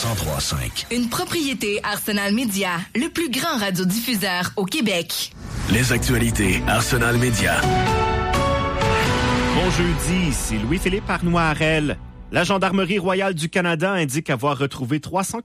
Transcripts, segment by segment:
103.5. Une propriété Arsenal Media, le plus grand radiodiffuseur au Québec. Les actualités Arsenal Media. Bon jeudi, ici Louis-Philippe Arnoirel. La Gendarmerie royale du Canada indique avoir retrouvé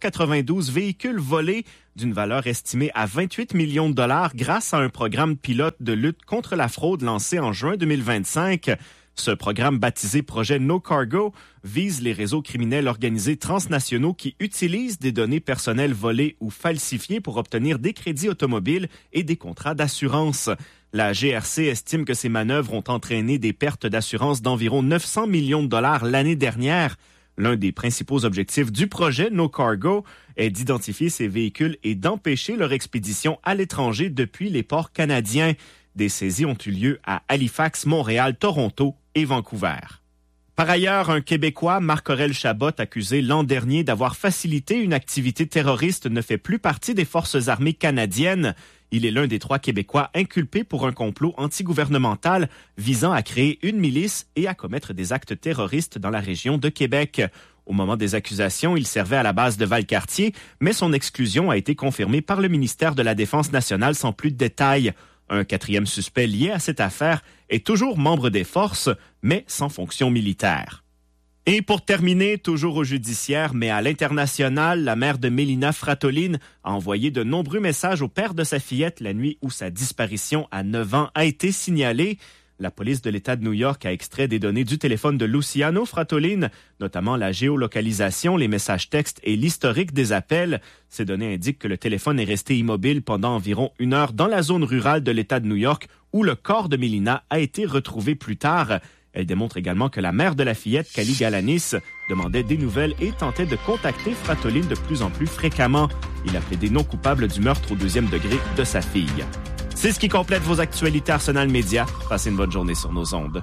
392 véhicules volés d'une valeur estimée à 28 millions de dollars grâce à un programme pilote de lutte contre la fraude lancé en juin 2025. Ce programme baptisé Projet No Cargo vise les réseaux criminels organisés transnationaux qui utilisent des données personnelles volées ou falsifiées pour obtenir des crédits automobiles et des contrats d'assurance. La GRC estime que ces manœuvres ont entraîné des pertes d'assurance d'environ 900 millions de dollars l'année dernière. L'un des principaux objectifs du projet No Cargo est d'identifier ces véhicules et d'empêcher leur expédition à l'étranger depuis les ports canadiens. Des saisies ont eu lieu à Halifax, Montréal, Toronto et Vancouver. Par ailleurs, un Québécois, Marc-Aurèle Chabot, accusé l'an dernier d'avoir facilité une activité terroriste, ne fait plus partie des forces armées canadiennes. Il est l'un des 3 Québécois inculpés pour un complot antigouvernemental visant à créer une milice et à commettre des actes terroristes dans la région de Québec. Au moment des accusations, il servait à la base de Valcartier, mais son exclusion a été confirmée par le ministère de la Défense nationale sans plus de détails. Un 4e suspect lié à cette affaire est toujours membre des forces, mais sans fonction militaire. Et pour terminer, toujours au judiciaire, mais à l'international, la mère de Mélina Fratolin a envoyé de nombreux messages au père de sa fillette la nuit où sa disparition à 9 ans a été signalée. La police de l'État de New York a extrait des données du téléphone de Luciano Fratolin, notamment la géolocalisation, les messages textes et l'historique des appels. Ces données indiquent que le téléphone est resté immobile pendant environ 1 heure dans la zone rurale de l'État de New York où le corps de Mélina a été retrouvé plus tard. Elle démontre également que la mère de la fillette, Kali Galanis, demandait des nouvelles et tentait de contacter Fratolin de plus en plus fréquemment. Il a plaidé non coupable du meurtre au 2e degré de sa fille. C'est ce qui complète vos actualités Arsenal Media. Passez une bonne journée sur nos ondes.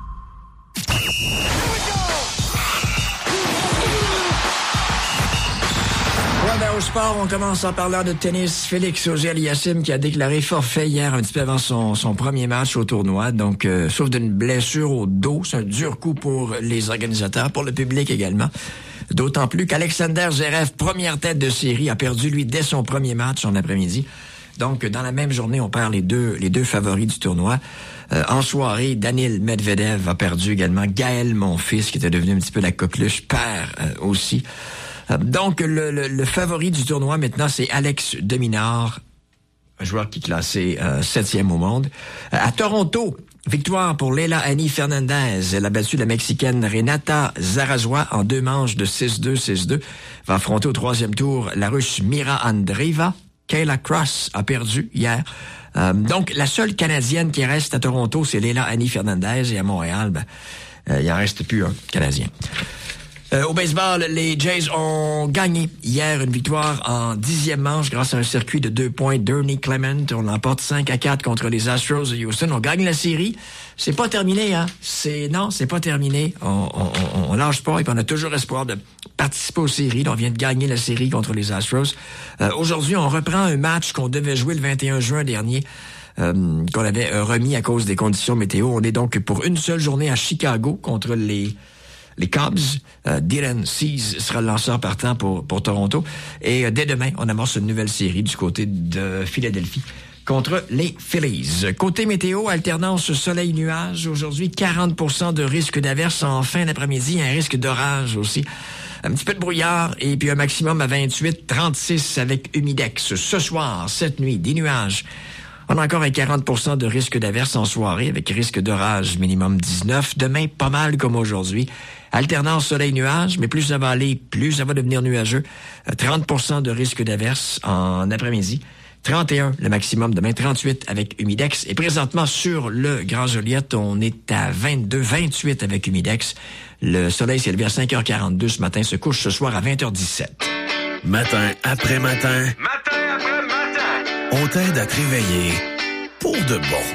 Au sport, on commence en parlant de tennis. Félix Auger-Aliassime qui a déclaré forfait hier un petit peu avant son premier match au tournoi. Donc, sauf d'une blessure au dos, c'est un dur coup pour les organisateurs, pour le public également. D'autant plus qu'Alexander Zverev, première tête de série, a perdu lui dès son premier match en après-midi. Donc, dans la même journée, on perd les deux favoris du tournoi. En soirée, Daniil Medvedev a perdu également. Gaël Monfils, qui était devenu un petit peu la coqueluche, perd aussi. Donc, le favori du tournoi maintenant, c'est Alex de Minaur, un joueur qui est classé 7e au monde. À Toronto, victoire pour Leila Annie Fernandez. Elle a battu la Mexicaine Renata Zarazua en 2 manches de 6-2, 6-2. Va affronter au 3e tour la Russe Mira Andreeva. Kayla Cross a perdu hier. Donc, la seule Canadienne qui reste à Toronto, c'est Leila Annie Fernandez. Et à Montréal, il en reste plus un Canadien. Au baseball, les Jays ont gagné hier une victoire en 10e manche grâce à un circuit de 2 points. Dernie Clement, on l'emporte 5-4 contre les Astros de Houston. On gagne la série. C'est pas terminé, hein? Non, c'est pas terminé. On lâche pas et puis on a toujours espoir de participer aux séries. On vient de gagner la série contre les Astros. Aujourd'hui, on reprend un match qu'on devait jouer le 21 juin dernier. Qu'on avait remis à cause des conditions météo. On est donc pour une seule journée à Chicago contre les Cubs. Dylan Cease sera le lanceur partant pour Toronto. Et dès demain, on amorce une nouvelle série du côté de Philadelphie contre les Phillies. Côté météo, alternance soleil-nuage. Aujourd'hui, 40% de risque d'averse en fin d'après-midi. Un risque d'orage aussi. Un petit peu de brouillard et puis un maximum à 28, 36 avec humidex. Ce soir, cette nuit, des nuages. On a encore un 40% de risque d'averse en soirée avec risque d'orage minimum 19. Demain, pas mal comme aujourd'hui. Alternance soleil-nuage, mais plus ça va aller, plus ça va devenir nuageux. 30% de risque d'averse en après-midi. 31, le maximum demain. 38 avec humidex. Et présentement, sur le Grand Joliette, on est à 22, 28 avec humidex. Le soleil s'est levé à 5h42 ce matin, se couche ce soir à 20h17. Matin après matin. Matin après matin. On t'aide à te réveiller pour de bon.